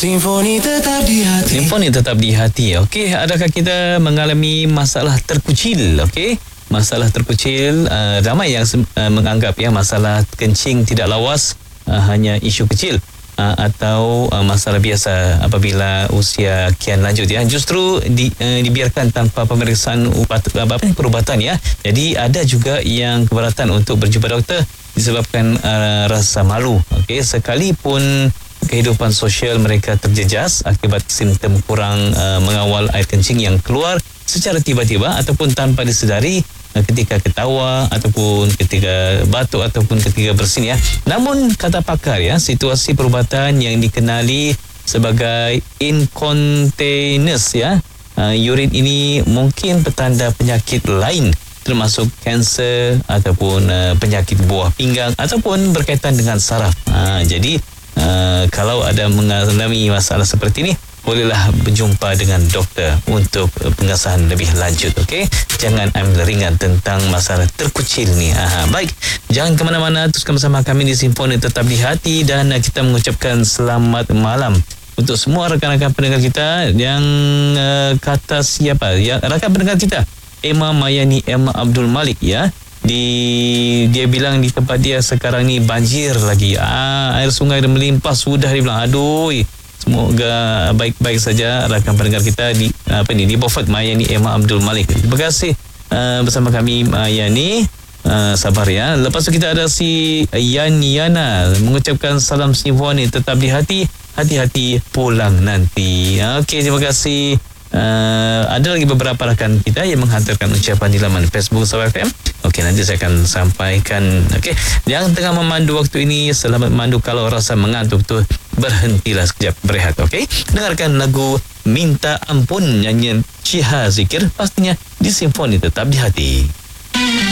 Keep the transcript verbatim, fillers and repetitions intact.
Simfoni tetap di hati. Simfoni tetap di hati. Okey, adakah kita mengalami masalah terkucil? Okey, masalah terkucil, uh, ramai yang uh, menganggap ya masalah kencing tidak lawas uh, hanya isu kecil. Uh, atau uh, masalah biasa apabila usia kian lanjut ya, justru di, uh, dibiarkan tanpa pemeriksaan ubat, apa, perubatan ya. Jadi ada juga yang keberatan untuk berjumpa doktor disebabkan uh, rasa malu. Okey, sekalipun kehidupan sosial mereka terjejas akibat simptom kurang uh, mengawal air kencing yang keluar secara tiba-tiba ataupun tanpa disedari ketika ketawa ataupun ketika batuk ataupun ketika bersin ya. Namun kata pakar ya, situasi perubatan yang dikenali sebagai incontinence ya, uh, urin ini mungkin petanda penyakit lain termasuk kanser ataupun uh, penyakit buah pinggang ataupun berkaitan dengan saraf. Uh, jadi uh, kalau ada mengalami masalah seperti ini, bolehlah berjumpa dengan doktor untuk pengasahan lebih lanjut. Okey, jangan ambil ringan tentang masalah terkucil ni. Aha, baik, jangan ke mana-mana, teruskan bersama kami di Simfoni Tetap di Hati, dan kita mengucapkan selamat malam untuk semua rakan-rakan pendengar kita yang uh, kata siapa ya, rakan pendengar kita Emma Mayani Emma Abdul Malik ya. Di dia bilang di tempat dia sekarang ni banjir lagi. Ah, air sungai dah melimpah sudah, dia bilang. Aduh, semoga baik-baik saja rakan pendengar kita di apa ni di Beaufort, Mayani Emma Abdul Malik. Terima kasih uh, bersama kami Mayani. Uh, sabar ya. Lepas tu kita ada si Yan Yana mengucapkan salam Simfoni tetap di hati, hati-hati pulang nanti. Okey, terima kasih. Uh, ada lagi beberapa rakan kita yang menghantarkan ucapan di laman Facebook Sabah F M. Okey, nanti saya akan sampaikan. Okey, yang tengah memandu waktu ini, selamat memandu. Kalau rasa mengantuk tu, berhentilah sekejap, berehat. Okey, dengarkan lagu Minta Ampun nyanyian Ciha Zikir, pastinya di Simfoni Tetap di Hati.